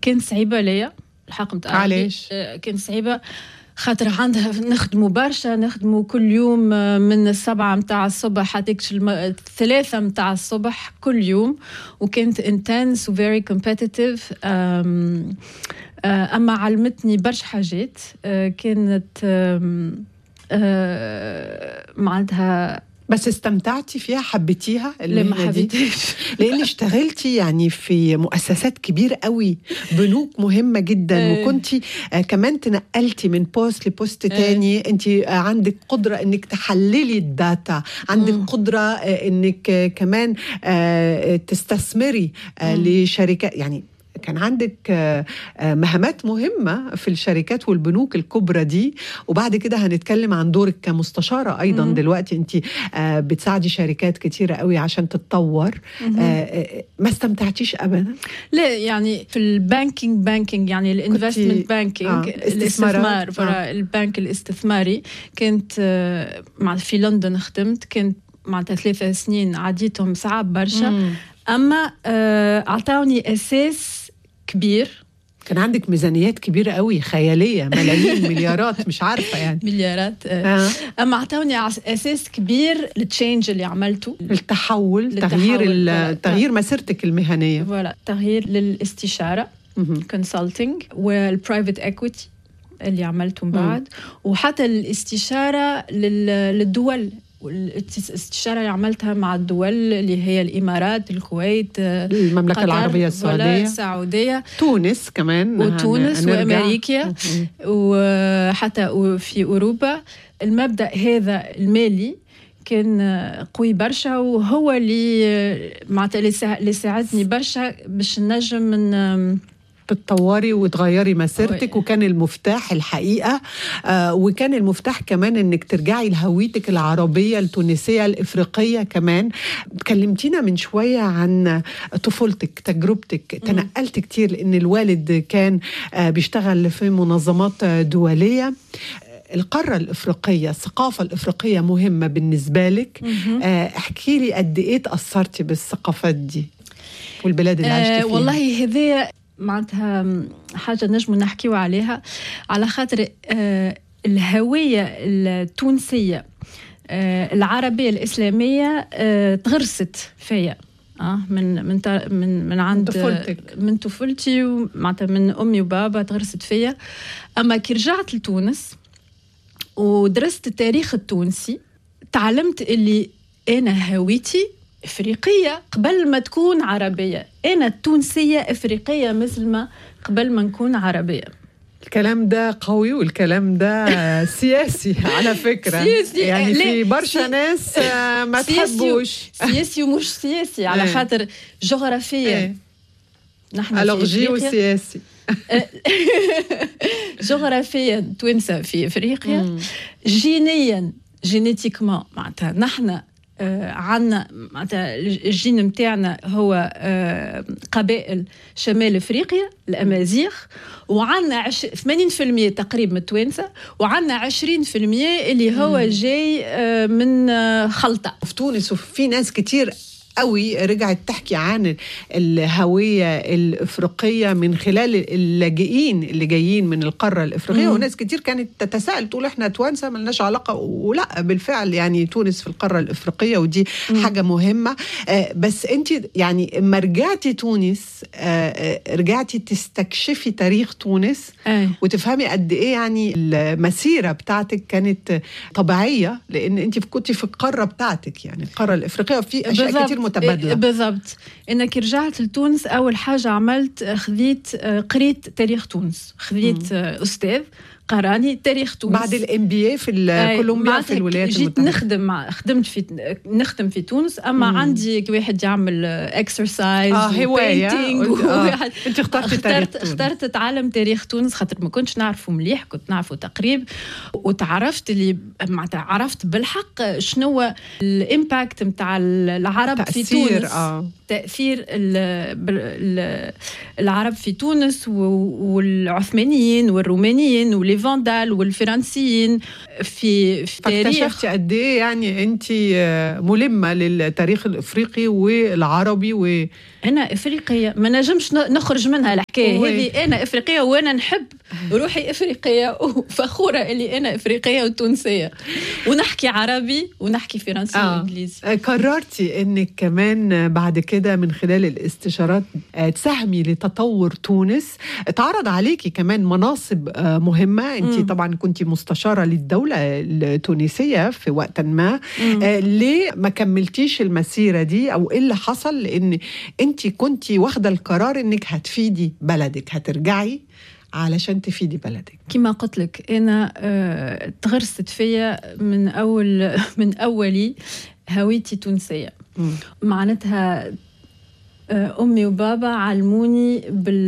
كانت صعيبة ليا الحق متاع. علاش؟ كانت صعيبة خاطر عندها نخدموا برشا، نخدموا كل يوم من 7 متاع الصبح حتى 3 متاع الصبح كل يوم، وكانت intense و very competitive. أما علمتني برشا حاجات. كانت معناتها بس استمتعتي فيها؟ حبيتيها؟ لا ما حبيتيش لأن اشتغلتي يعني في مؤسسات كبيرة قوي، بنوك مهمة جدا، وكنتي كمان تنقلتي من بوست لبوست تاني. انت عندك قدرة انك تحللي الداتا، عندك قدرة انك كمان تستثمري لشركات. يعني كان عندك مهمات مهمة في الشركات والبنوك الكبرى دي. وبعد كده هنتكلم عن دورك كمستشارة أيضا. دلوقتي أنت بتساعدي شركات كتيرة قوي عشان تتطور. ما استمتعتيش أبدا؟ لا يعني في بانكينج يعني الانفستمنت بانكينج، الاستثمار. البنك الاستثماري كنت في لندن خدمت، كنت معناتها 3 سنين عديتهم صعب برشا. أما أعطوني أساس كبير. كان عندك ميزانيات كبيرة قوي، خيالية، ملايين مليارات، مش عارفة يعني مليارات. أما أعطوني أساس كبير للتشينج اللي عملته، التحول، تغيير مسيرتك المهنية. ولا تغيير للاستشارة كونسلتنج، والبرايفت اكويتي اللي عملتهم بعد، وحتى الاستشارة للدول. والاستشارة اللي عملتها مع الدول اللي هي الإمارات، الكويت، المملكة العربية السعودية، تونس كمان، وتونس وأمريكا، وحتى في أوروبا. المبدأ هذا المالي كان قوي برشا، وهو اللي ساعدني برشا باش نجم من تتطوري وتغيري مسيرتك. وكان المفتاح الحقيقة، وكان المفتاح كمان انك ترجعي لهويتك العربية التونسية الإفريقية كمان. كلمتينا من شوية عن طفولتك، تجربتك، تنقلت كتير لأن الوالد كان بيشتغل في منظمات دولية. القارة الإفريقية، الثقافة الإفريقية مهمة بالنسبة لك. احكي لي قد إيه تأثرتي بالثقافات دي والبلاد اللي عشت فيها؟ والله هذه معناتها حاجة نجم نحكيو عليها، على خاطر الهوية التونسية العربية الإسلامية تغرست فيا من عند طفولتك، من طفولتي، ومعناتها من أمي وبابا تغرست فيا. أما كي رجعت لتونس ودرست التاريخ التونسي، تعلمت اللي أنا هويتي إفريقية قبل ما تكون عربية. أنا التونسية إفريقية مثل ما قبل ما نكون عربية. الكلام ده قوي، والكلام ده سياسي على فكرة. سياسي يعني في برشا ناس ما تحبوش. سياسي ومش سياسي على خاطر جغرافيا. نحن ألغجي وسياسي. جغرافيا توانسة في إفريقيا. جينيا جينيتيكمان معناتها نحن عنا معناتها الجين متاعنا هو قبائل شمال افريقيا الامازيغ، وعنا 80% تقريبا من التوانسه، وعنا 20% اللي هو جاي من خلطه في تونس. وفي ناس كتير قوي رجعت تحكي عن الهوية الإفريقية من خلال اللاجئين اللي جايين من القارة الإفريقية. وناس كتير كانت تتساءل تقول إحنا توانسة ملناش علاقة، ولا بالفعل يعني تونس في القارة الإفريقية، ودي حاجة مهمة. بس أنت يعني ما رجعتي تونس، رجعتي تستكشفي تاريخ تونس وتفهمي قد إيه يعني المسيرة بتاعتك كانت طبيعية، لأن أنت كنتي في القارة بتاعتك، يعني القارة الإفريقية، وفي أشياء كتير متبادلة. بالضبط. إنك رجعت لتونس، أول حاجة عملت قريت تاريخ تونس، خذيت أستاذ قراني تاريخ تونس بعد الMBA في كولومبيا في الولايات المتحدة. جيت نخدم في تونس. أما عندي واحد يعمل اكسرسايز هواية. أنت اخترت أتعلم تاريخ تونس خاطر ما كنتش نعرفه مليح، كنت نعرفه تقريب، وتعرفت اللي عرفت بالحق شنو الإمباكت متاع العرب في تونس. تأثير العرب في تونس والعثمانيين والرومانيين والفاندال والفرنسيين في تاريخ. اكتشفتي قد ايه يعني انت ملمه للتاريخ الافريقي والعربي أنا إفريقية ما نجمش نخرج منها الحكاية هذه. أنا إفريقية وأنا نحب روحي إفريقية وفخورة اللي أنا إفريقية وتونسية ونحكي عربي ونحكي فرنسي وإنجليزي. قررتي إنك كمان بعد كده من خلال الاستشارات تساهمي لتطور تونس. اتعرض عليكي كمان مناصب مهمة. أنت طبعا كنتي مستشارة للدولة التونسية في وقت ما. ليه ما كملتيش المسيرة دي أو إيه اللي حصل؟ لأن أنت كنتي واخدة القرار إنك هتفيدي بلدك، هترجعي علشان تفيدي بلدك. كما قلت لك أنا تغرست فيا من أولي هويتي تونسية. معناتها أمي وبابا علموني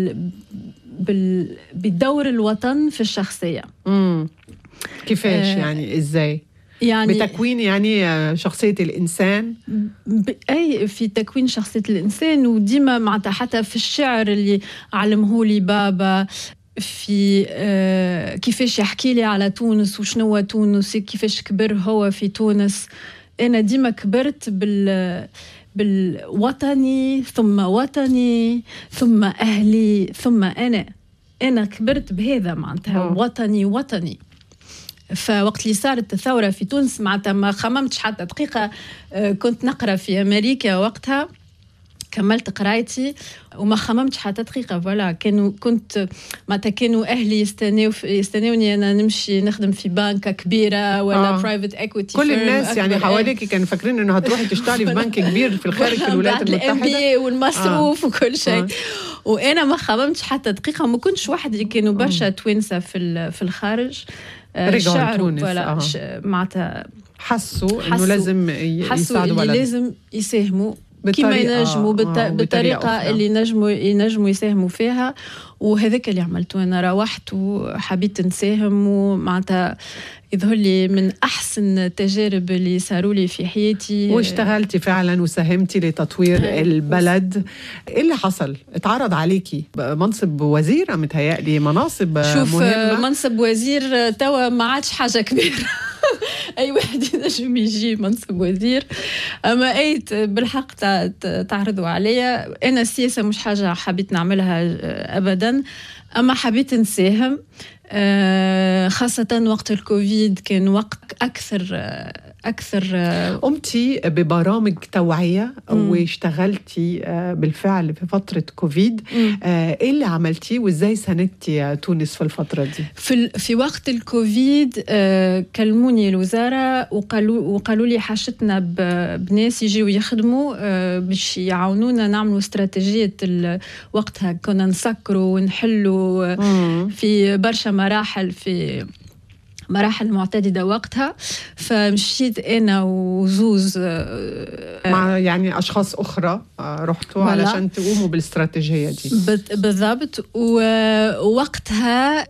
بالدور الوطن في الشخصية. كيفاش يعني إزاي؟ يعني بتكوين يعني شخصية الإنسان أي في تكوين شخصية الإنسان. وديما معناتها حتى في الشعر اللي علمه لي بابا في كيفاش يحكي لي على تونس وشنو هو تونس، كيفاش كبر هو في تونس. أنا ديما كبرت بالوطني ثم وطني ثم أهلي ثم أنا كبرت بهذا معناتها وطني. فوقت اللي صارت الثورة في تونس معناتها ما خممتش حتى دقيقة. كنت نقرأ في أمريكا وقتها، كملت قرايتي وما خممتش حتى دقيقة. فوالا كانوا أهلي يستنوني أنا نمشي نخدم في بنكة كبيرة ولا برايفت اكويتي. كل الناس يعني حواليك كانوا فاكرين إنه هتروحي تشتغلي في بنك كبير في الخارج في الولايات المتحدة والمصروف وكل شيء. وأنا ما خممتش حتى دقيقة. ما كنتش وحدي، كانوا برشا توينسة في الخارج رجعوا تونس. معناتها حسوا إنه لازم يساعدوا بلدهم، لازم يساهموا كما ينجموا بالطريقة اللي ينجموا يساهموا فيها. وهذاك اللي عملته. أنا روحت وحبيت نساهم، ومعناتها يظهر لي من أحسن التجارب اللي صاروا لي في حياتي. واشتغلتي فعلا وساهمتي لتطوير البلد. إيه اللي حصل؟ اتعرض عليكي منصب وزير، متهيألي مناصب مهمة. منصب وزير توا ما عادش حاجة كبيرة. أي واحد ينجم يجي منصب وزير. أما أيت بالحق تعرضوا عليا. أنا السياسة مش حاجة حبيت نعملها أبدا، أما حبيت نساهم. خاصة وقت الكوفيد كان وقت أكثر قمتي ببرامج توعية واشتغلتي بالفعل في فترة كوفيد. إيه اللي عملتي وإزاي ساندتي تونس في الفترة دي؟ في وقت الكوفيد كلموني الوزارة وقالوا لي حاجتنا بناس يجيوا يخدموا باش يعاونونا نعملوا استراتيجية. وقتها كنا نسكروا ونحلوا في برشا مراحل، في مراحل معتددة وقتها. فمشيت أنا وزوز مع يعني أشخاص أخرى رحتوا علشان تقوموا بالاستراتيجية دي. بالضبط. ووقتها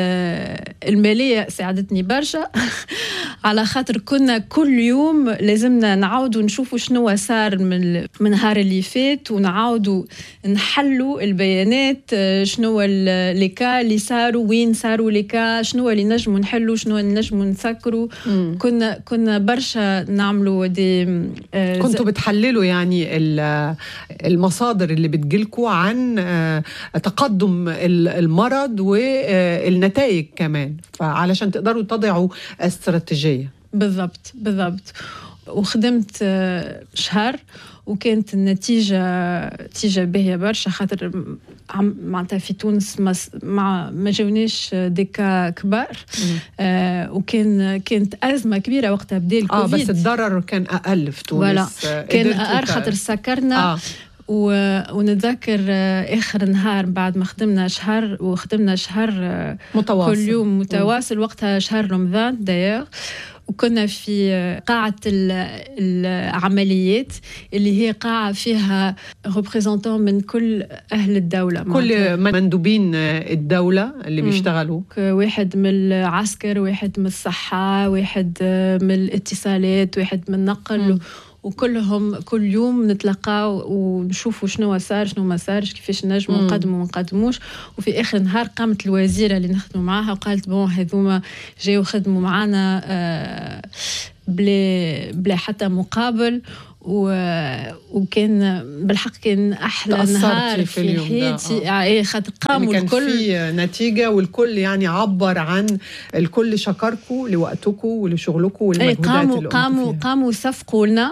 المالية ساعدتني برشا على خاطر كنا كل يوم لازمنا نعاودوا نشوفوا شنو صار من نهار اللي فات، ونعاودوا نحلوا البيانات. شنو اللي اللي صاروا، وين صاروا ليكا، شنو اللي نجموا نحلوا، شنو نجموا نسكروا. كنا برشا نعملوا دي كنتوا بتحللوا يعني المصادر اللي بتجيلكوا عن تقدم المرض والنتائج كمان، فعلشان تقدروا تضعوا استراتيجية. بالضبط. وخدمت شهر وكانت النتيجة باهية برشا، خاطر معناتها في تونس ما جاوناش ديكا كبار. كانت أزمة كبيرة وقتها بدأ الكوفيد. بس الضرر كان أقل في تونس. كان أقل خاطر سكرنا. ونتذكر آخر نهار بعد ما خدمنا شهر متواصل. كل يوم متواصل. وقتها شهر رمضان داير. وكنا في قاعة العمليات اللي هي قاعة فيها ريبريزنتون من كل أهل الدولة، كل مندوبين الدولة اللي بيشتغلوا. واحد من العسكر، واحد من الصحة، واحد من الاتصالات، واحد من النقل، وكلهم كل يوم نتلقاو ونشوفوا شنو صار شنو ما صارش، كيفاش نجموا نقدموا وما نقدموش. وفي اخر نهار قامت الوزيره اللي نخدموا معاها وقالت بون هذوما جايو خدموا معانا بلا حتى مقابل، وكان بالحق كان احلى نهار في حياتي. خاطر قاموا يعني الكل كان في نتيجه والكل يعني عبر عن الكل شكركم لوقتكم ولشغلكم والمجهودات اللي قاموا صفقوا لنا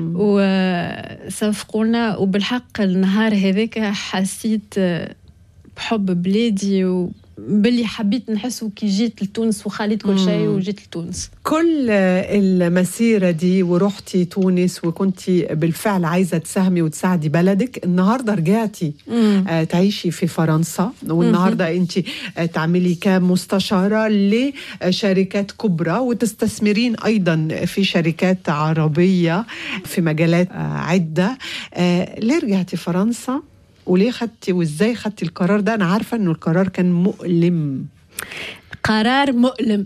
وصفقوا. وبالحق النهار هذاك حسيت بحب بلادي باللي حبيت نحسه كي جيت لتونس وخليت كل شيء وجيت لتونس. كل المسيرة دي ورحتي تونس وكنتي بالفعل عايزة تساهمي وتساعدي بلدك، النهاردة رجعتي تعيشي في فرنسا، والنهاردة انت تعملي كمستشارة لشركات كبرى وتستثمرين أيضا في شركات عربية في مجالات عدة. ليه رجعتي فرنسا؟ وليه خدتي وازاي خدتي القرار ده؟ انا عارفه انه القرار كان مؤلم. قرار مؤلم.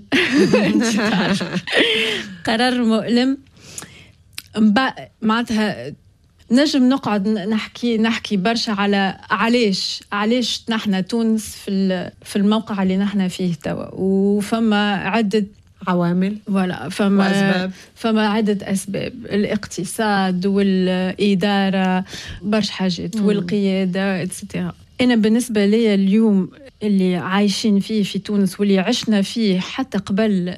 قرار مؤلم. معناتها نجم نقعد نحكي برشا على علاش نحن تونس في الموقع اللي نحن فيه توا، وفما عدة عوامل فما عدة أسباب، الاقتصاد والإدارة برشا حاجات والقيادة etc. أنا بالنسبة لي اليوم اللي عايشين فيه في تونس واللي عشنا فيه حتى قبل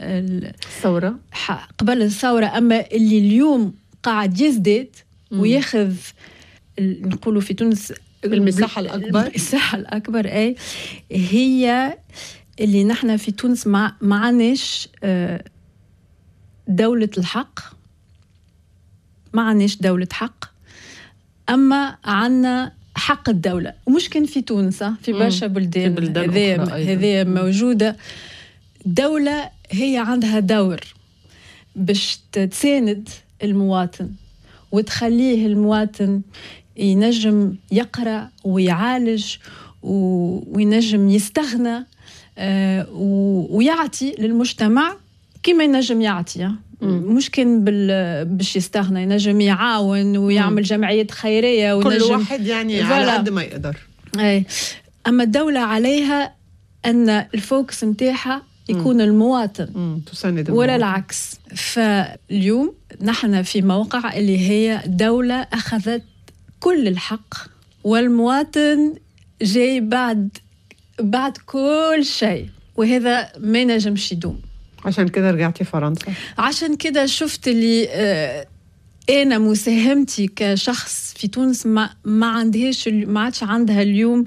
الثورة، أما اللي اليوم قاعد يزداد وياخذ نقولوا في تونس المساحة الأكبر أي هي اللي نحن في تونس ما عناش دولة الحق، ما عناش دولة حق، أما عنا حق الدولة. ومش كان في تونس، في برشا بلدان هذه موجودة. دولة هي عندها دور باش تساند المواطن وتخليه المواطن ينجم يقرأ ويعالج وينجم يستغنى ويعطي للمجتمع كما ينجم يعطي. مش كان باش يستغنى، ينجم يعاون ويعمل جمعيات خيرية كل واحد يعني على قد ما يقدر. أما الدولة عليها أن الفوكس متاعها يكون المواطن ولا العكس. فاليوم نحن في موقع اللي هي دولة أخذت كل الحق والمواطن جاي بعد كل شيء، وهذا ما نجمش يدوم. عشان كده رجعتي فرنسا؟ عشان كده شفت اللي أنا مساهمتي كشخص في تونس ما عادش عندها اليوم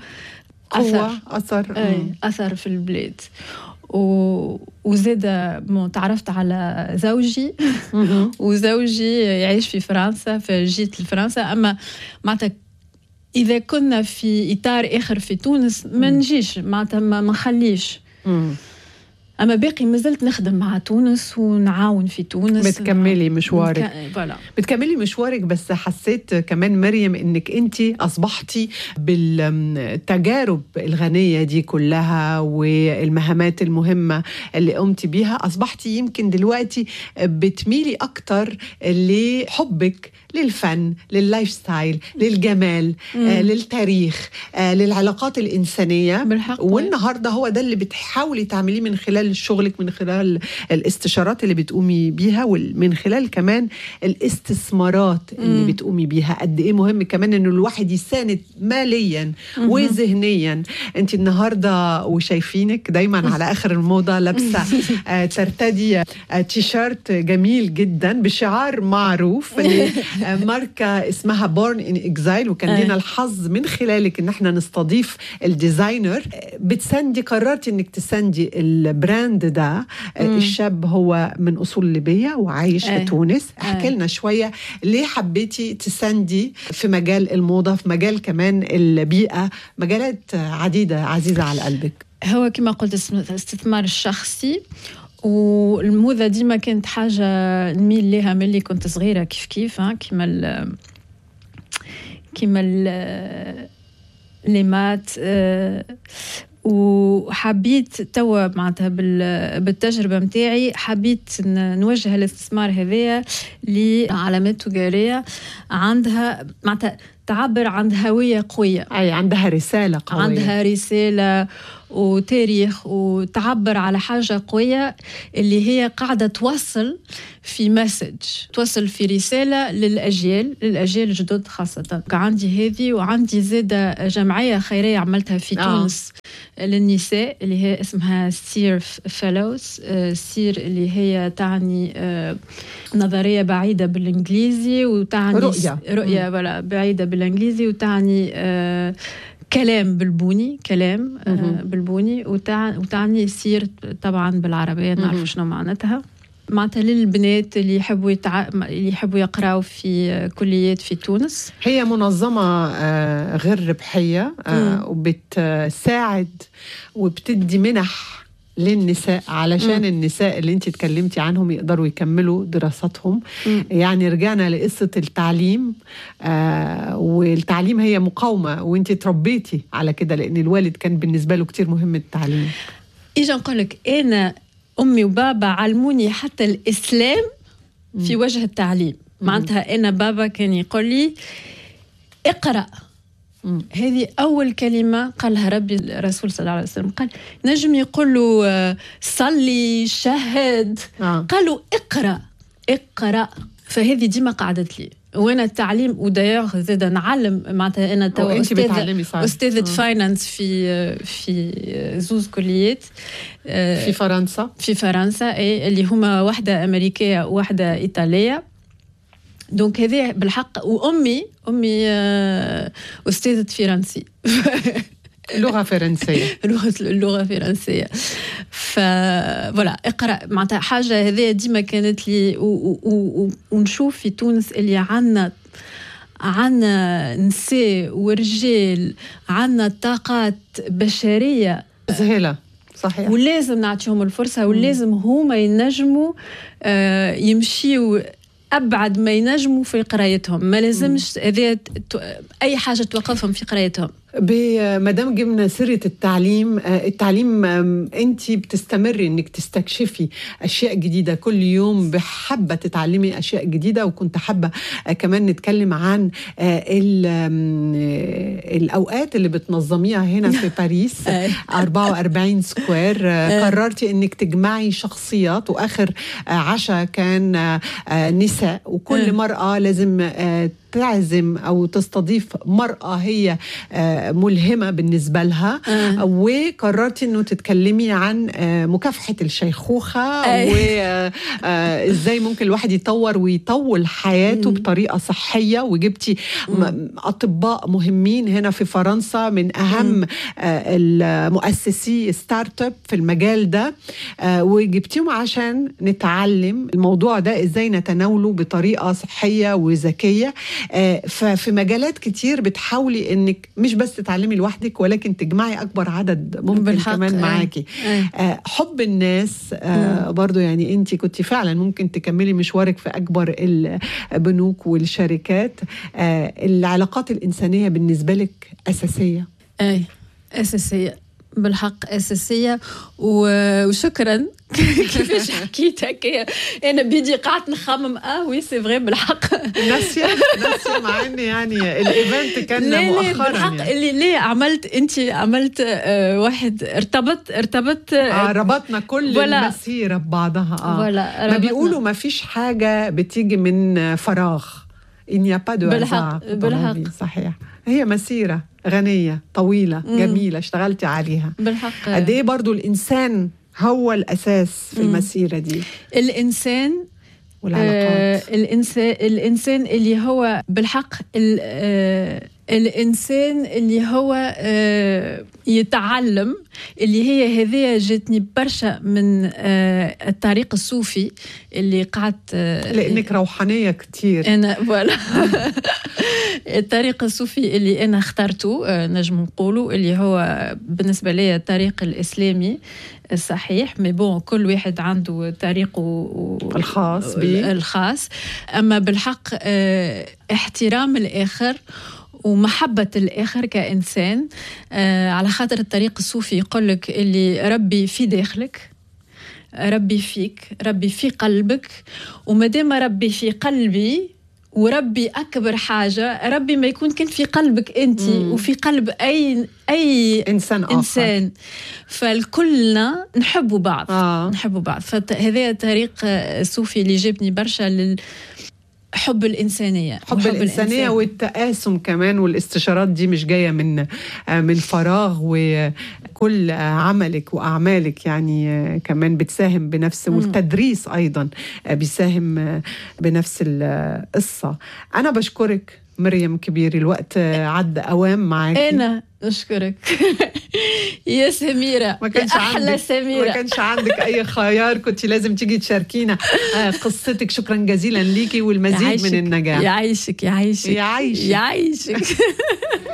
أثر في البلاد. وزاد تعرفت على زوجي وزوجي يعيش في فرنسا، فجيت لفرنسا. أما معناتها إذا كنا في إطار آخر في تونس ما نجيش، معناتها ما نخليش. أما باقي مازلت نخدم مع تونس ونعاون في تونس. بتكملي مشوارك. بس حسيت كمان مريم إنك أنتي أصبحتي بالتجارب الغنية دي كلها والمهامات المهمة اللي قمتي بيها، أصبحتي يمكن دلوقتي بتميلي أكتر لحبك للفن، لللايف ستايل، للجمال، للتاريخ، للعلاقات الإنسانية. والنهاردة هو ده اللي بتحاولي تعمليه من خلال شغلك، من خلال الاستشارات اللي بتقومي بيها، ومن خلال كمان الاستثمارات اللي بتقومي بيها. قد ايه مهم كمان انه الواحد يساند ماليا وذهنيا. انت النهارده وشايفينك دايما على اخر الموضه لابسه ترتدي تيشيرت جميل جدا بشعار معروف، ماركه اسمها بورن ان اكزايل، وكان لنا الحظ من خلالك ان احنا نستضيف الديزاينر. بتساندي، قررتي انك تساندي البراند ده. الشاب هو من أصول ليبية وعايش في تونس. احكي لنا شوية ليه حبيتي تساندي في مجال الموضة، في مجال كمان البيئة، مجالات عديدة عزيزة على قلبك. هو كما قلت الاستثمار الشخصي، والموضة ديما كانت حاجة نميل لها من اللي كنت صغيرة كيف كيما لي مات وحبيت توا معناتها بالتجربة متاعي حبيت نوجه الاستثمار هذايا لعلامات تجارية عندها معناتها تعبر عن هوية قوية، أي عندها رسالة قوية، عندها رسالة وتاريخ وتعبر على حاجة قوية اللي هي قاعدة توصل في مسج، توصل في رسالة للأجيال الجدد خاصة. عندي هذه وعندي زادة جمعية خيرية عملتها في تونس للنساء اللي هي اسمها سير فيلوز. سير اللي هي تعني نظرية بعيدة بالإنجليزي وتعني رؤية بعيدة بالإنجليزي وتعني كلام بالبوني، كلام بالبوني وتعني سير طبعا بالعربية نعرف شنو معناتها. معناتها للبنات اللي يحبوا يقراوا في كليات في تونس. هي منظمة غير ربحية وبتساعد وبتدي منح للنساء علشان النساء اللي انت تكلمتي عنهم يقدروا يكملوا دراساتهم. يعني رجعنا لقصة التعليم، والتعليم هي مقاومة وانت تربيتي على كده لأن الوالد كان بالنسبة له كتير مهم التعليم. إيجا نقولك أنا أمي وبابا علموني حتى الإسلام في وجه التعليم. معناتها أنا بابا كان يقول لي اقرأ. هذه أول كلمة قالها ربي الرسول صلى الله عليه وسلم. قال نجم يقول له صلي شهد، قالوا اقرأ. فهذه ديما قعدت لي وانا التعليم ودايوغ زاد نعلم. معناتها انا تو استاذة فاينانس في زوز كليات في فرنسا اللي هما واحدة أمريكية وواحدة إيطالية. دونك هذه بالحق. وأمي أستاذة فرنسي لغة فرنسية اللغة فرنسية. فوالا اقرأ معناتها حاجة هذه ديما كانت لي. ونشوف في تونس اللي عنا نساء ورجال، عنا طاقات بشرية ذهلة صحيح، ولازم نعطيهم الفرصة ولازم هما ينجموا يمشيوا أبعد ما ينجموا في قرايتهم. ما لازمش أي حاجة توقفهم في قرايتهم. مدام جبنا سيرة التعليم أنت بتستمري أنك تستكشفي أشياء جديدة كل يوم، بحبة تتعلمي أشياء جديدة. وكنت حابة كمان نتكلم عن الأوقات اللي بتنظميها هنا في باريس 44 سكوير. قررتي أنك تجمعي شخصيات، وآخر عشاء كان نساء، وكل مرأة لازم تعزم أو تستضيف مرأة هي ملهمة بالنسبة لها. وقررتي أنه تتكلمي عن مكافحة الشيخوخة وإزاي ممكن الواحد يطور ويطول حياته بطريقة صحية. وجبتي أطباء مهمين هنا في فرنسا من أهم المؤسسي ستارت اب في المجال ده، وجبتيهم عشان نتعلم الموضوع ده إزاي نتناوله بطريقة صحية وذكية. ففي مجالات كتير بتحاولي انك مش بس تتعلمي لوحدك ولكن تجمعي اكبر عدد ممكن كمان معاكي. حب الناس برضو، يعني انت كنت فعلا ممكن تكملي مشوارك في اكبر البنوك والشركات. العلاقات الانسانية بالنسبة لك اساسية؟ اساسية بالحق، اساسية. وشكرا كيفاش حكيت هكايا انا بيدي قعدت نخمم وي سي فري بالحق. ناسيه مع اني يعني الايفنت كان مؤخرا بالحق يعني. اللي ليه عملت واحد ارتبط ربطنا كل المسيره ببعضها. ما بيقولوا ما فيش حاجه بتيجي من فراغ. إن pas de بالحق صحيح. هي مسيره غنيه طويله جميله اشتغلتي عليها بالحق. قد ايه برضو الانسان هو الأساس في المسيرة دي. الإنسان والعلاقات. الإنسان اللي هو بالحق الإنسان اللي هو يتعلم، اللي هي هذه جاتني برشا من الطريق الصوفي اللي قعدت لأنك روحانية كتير. أنا فوالا الطريق الصوفي اللي أنا اخترته نجم نقوله اللي هو بالنسبة لي الطريق الإسلامي الصحيح. مي كل واحد عنده طريقه الخاص. أما بالحق احترام الآخر ومحبة الآخر كإنسان. على خاطر الطريق الصوفي يقولك اللي ربي في داخلك، ربي فيك، ربي في قلبك، ومادام ربي في قلبي وربي أكبر حاجة، ربي ما يكون كان في قلبك أنت وفي قلب أي إنسان. فالكلنا نحبوا بعض. نحبوا بعض. فهذا طريق الصوفي اللي جابني برشا حب الإنسانية. حب الإنسانية والتقاسم كمان، والاستشارات دي مش جاية من فراغ، وكل عملك وأعمالك يعني كمان بتساهم بنفس، والتدريس أيضا بيساهم بنفس القصة. أنا بشكرك مريم كبيري، الوقت عدى أوام معاك. أنا أشكرك يا سميرة، أحلى سميرة. ما كانش عندك أي خيار، كنت لازم تيجي تشاركينا قصتك. شكرا جزيلا ليكي والمزيد من النجاح. يعيشك.